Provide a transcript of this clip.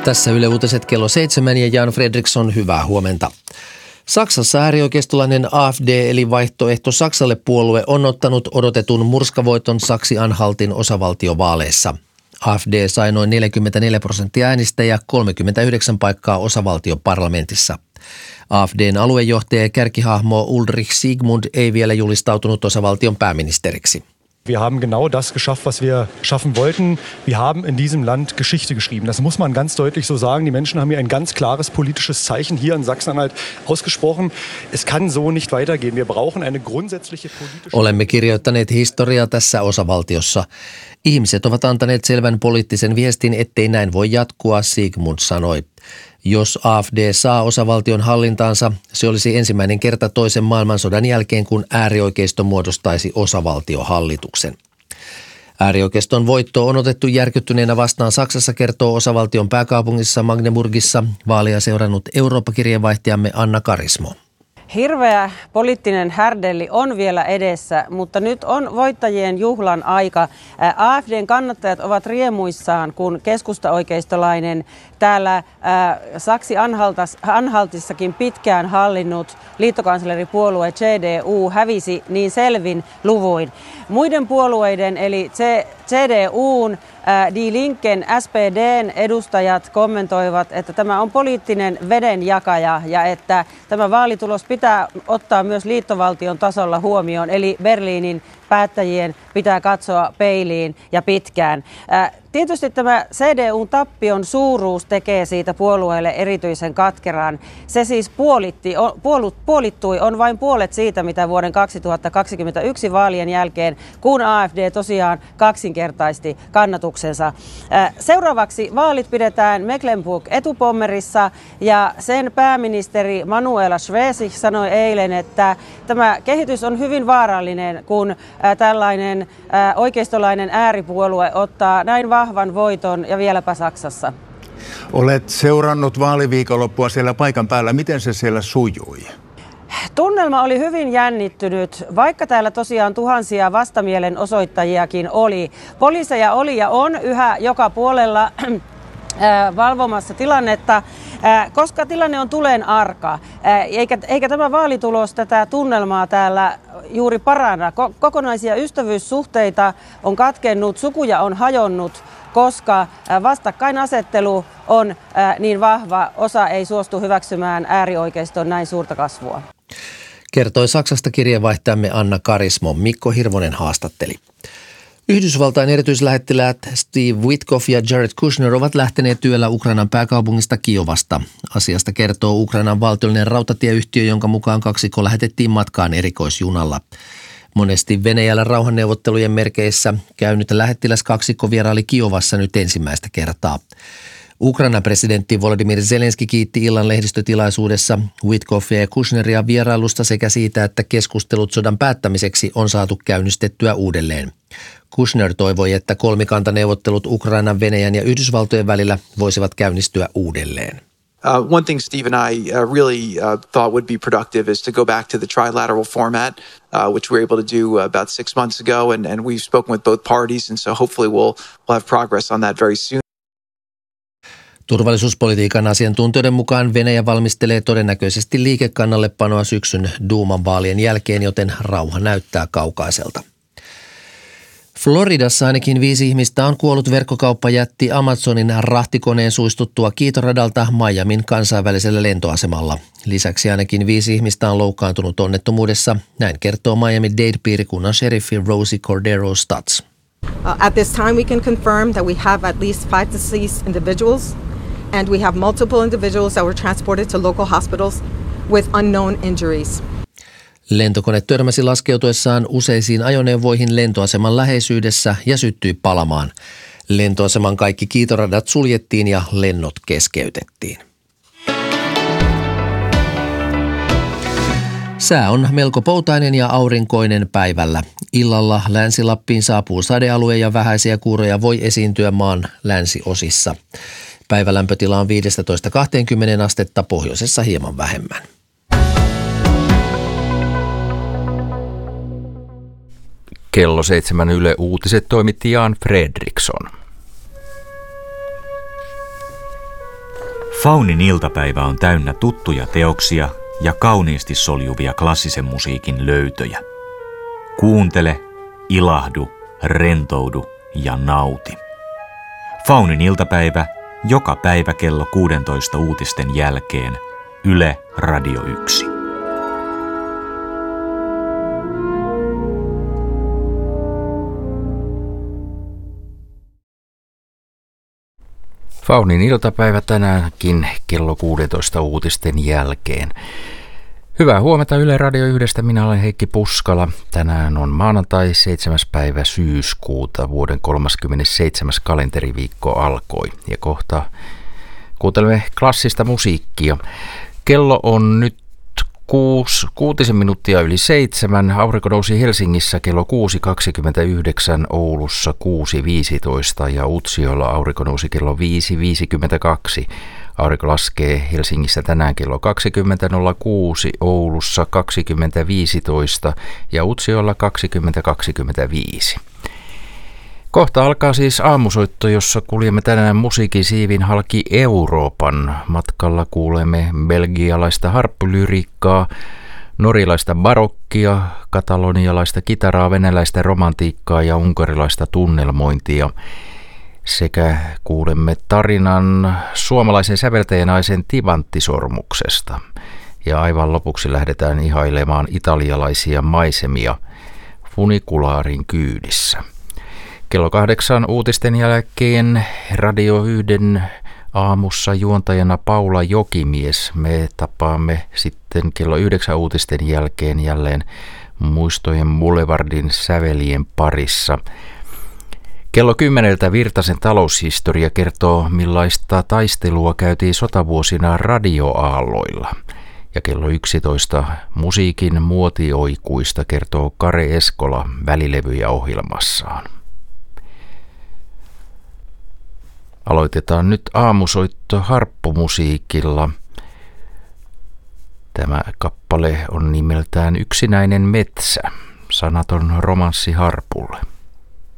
Tässä Yle Uutiset kello 7 ja Jan Fredriksson, hyvää huomenta. Saksassa äärioikeistolainen AfD eli vaihtoehto Saksalle puolue on ottanut odotetun murskavoiton Saksi-Anhaltin osavaltiovaaleissa. AfD sai noin 44% äänistä ja 39 paikkaa osavaltioparlamentissa. AfDn aluejohtaja ja kärkihahmo Ulrich Siegmund ei vielä julistautunut osavaltion pääministeriksi. Wir haben genau das geschafft, was wir schaffen wollten. Wir haben in diesem Land Geschichte geschrieben. Das muss man ganz deutlich so sagen. Die Menschen haben hier ein ganz klares politisches Zeichen hier in Sachsen-Anhalt ausgesprochen. Es kann so nicht weitergehen. Wir brauchen eine grundsätzliche politische... Olemme kirjoittaneet historiaa tässä osavaltiossa. Ihmiset ovat antaneet selvän poliittisen viestin, ettei näin voi jatkua, Siegmund sanoi. Jos AfD saa osavaltion hallintaansa, se olisi ensimmäinen kerta toisen maailmansodan jälkeen, kun äärioikeisto muodostaisi osavaltiohallituksen. Äärioikeiston voitto on otettu järkyttyneenä vastaan Saksassa, kertoo osavaltion pääkaupungissa Magdeburgissa vaalia seurannut Eurooppa-kirjeenvaihtajamme Anna Karismo. Hirveä poliittinen härdelli on vielä edessä, mutta nyt on voittajien juhlan aika. AfDn kannattajat ovat riemuissaan, kun keskustaoikeistolainen täällä Saksi-Anhaltissakin pitkään hallinnut liittokansleripuolue CDU hävisi niin selvin luvuin. Muiden puolueiden eli CDUn, Die Linken, SPDn edustajat kommentoivat, että tämä on poliittinen vedenjakaja ja että tämä vaalitulos pitää ottaa myös liittovaltion tasolla huomioon, eli Berliinin päättäjien pitää katsoa peiliin ja pitkään. Tietysti tämä CDUn tappion suuruus tekee siitä puolueelle erityisen katkeran. Se siis puolittui, on vain puolet siitä, mitä vuoden 2021 vaalien jälkeen, kun AfD tosiaan kaksinkertaisti kannatuksensa. Seuraavaksi vaalit pidetään Mecklenburg-Etupommerissa ja sen pääministeri Manuela Schwesig sanoi eilen, että tämä kehitys on hyvin vaarallinen, kun tällainen oikeistolainen ääripuolue ottaa näin vahvan voiton ja vieläpä Saksassa. Olet seurannut vaaliviikonloppua siellä paikan päällä. Miten se siellä sujui? Tunnelma oli hyvin jännittynyt, vaikka täällä tosiaan tuhansia vastamielenosoittajiakin oli. Poliiseja oli ja on yhä joka puolella valvomassa tilannetta, koska tilanne on tulen arka, eikä tämä vaalitulos tätä tunnelmaa täällä juuri paranna. Kokonaisia ystävyyssuhteita on katkennut, sukuja on hajonnut, koska vastakkainasettelu on niin vahva, osa ei suostu hyväksymään äärioikeiston näin suurta kasvua. Kertoi Saksasta kirjeenvaihtajamme Anna Karismo. Mikko Hirvonen haastatteli. Yhdysvaltain erityislähettiläät Steve Witkoff ja Jared Kushner ovat lähteneet työllä Ukrainan pääkaupungista Kiovasta. Asiasta kertoo Ukrainan valtiollinen rautatieyhtiö, jonka mukaan kaksikko lähetettiin matkaan erikoisjunalla. Monesti Venäjällä rauhanneuvottelujen merkeissä käynyt lähettiläs kaksikko vieraili Kiovassa nyt ensimmäistä kertaa. Ukrainan presidentti Volodymyr Zelenski kiitti illan lehdistötilaisuudessa Witkoffia ja Kushneria vierailusta sekä siitä, että keskustelut sodan päättämiseksi on saatu käynnistettyä uudelleen. Kushner toivoi, että kolmikantaneuvottelut Ukrainan, Venäjän ja Yhdysvaltojen välillä voisivat käynnistyä uudelleen. One thing Steve and I really thought would be productive is to go back to the trilateral format, which we were able to do about 6 months ago, and we've spoken with both parties, and so hopefully we'll have progress on that very soon. Turvallisuuspolitiikan asiantuntijoiden mukaan Venäjä valmistelee todennäköisesti liikekannallepanoa syksyn Duuman vaalien jälkeen, joten rauha näyttää kaukaiselta. Floridassa ainakin 5 ihmistä on kuollut verkkokauppajätti Amazonin rahtikoneen suistuttua kiitoradalta Miamin kansainvälisellä lentoasemalla. Lisäksi ainakin 5 ihmistä on loukkaantunut onnettomuudessa. Näin kertoo Miami-Dade-piirikunnan sheriffi Rosie Cordero Stutz. At this time we can confirm that we have at least 5 deceased individuals and we have multiple individuals that were transported to local hospitals with unknown injuries. Lentokone törmäsi laskeutuessaan useisiin ajoneuvoihin lentoaseman läheisyydessä ja syttyi palamaan. Lentoaseman kaikki kiitoradat suljettiin ja lennot keskeytettiin. Sää on melko poutainen ja aurinkoinen päivällä. Illalla Länsi-Lappiin saapuu sadealue ja vähäisiä kuuroja voi esiintyä maan länsiosissa. Päivälämpötila on 15–20 astetta, pohjoisessa hieman vähemmän. Kello 7 Yle Uutiset toimitti Jan Fredriksson. Faunin iltapäivä on täynnä tuttuja teoksia ja kauniisti soljuvia klassisen musiikin löytöjä. Kuuntele, ilahdu, rentoudu ja nauti. Faunin iltapäivä joka päivä kello 16 uutisten jälkeen. Yle Radio 1. Faunin iltapäivä tänäänkin kello 16 uutisten jälkeen. Hyvää huomenta Yle Radio 1. Minä olen Heikki Puskala. Tänään on maanantai 7. päivä syyskuuta. Vuoden 37. kalenteriviikko alkoi. Ja kohta kuuntelemme klassista musiikkia. Kello on nyt 6 minuuttia yli 7. Aurinko nousi Helsingissä kello 6.29, Oulussa 6.15 ja Utsjoella aurinko nousi kello 5.52. Aurinko laskee Helsingissä tänään kello 20.06, Oulussa 20.15 ja Utsjoella 20.25. Kohta alkaa siis aamusoitto, jossa kuljemme tänään musiikin siivin halki Euroopan. Matkalla kuulemme belgialaista harppulyriikkaa, norilaista barokkia, katalonialaista kitaraa, venäläistä romantiikkaa ja unkarilaista tunnelmointia. Sekä kuulemme tarinan suomalaisen säveltäjänaisen timanttisormuksesta. Ja aivan lopuksi lähdetään ihailemaan italialaisia maisemia funikulaarin kyydissä. Kello 8 uutisten jälkeen Radio 1 aamussa juontajana Paula Jokimies. Me tapaamme sitten kello 9 uutisten jälkeen jälleen Muistojen Boulevardin sävelien parissa. Kello 10 Virtasen taloushistoria kertoo, millaista taistelua käytiin sotavuosina radioaalloilla. Ja kello 11 musiikin muotioikuista kertoo Kare Eskola välilevyjä ohjelmassaan. Aloitetaan nyt aamusoitto harppumusiikilla. Tämä kappale on nimeltään Yksinäinen metsä, sanaton romanssi harpulle.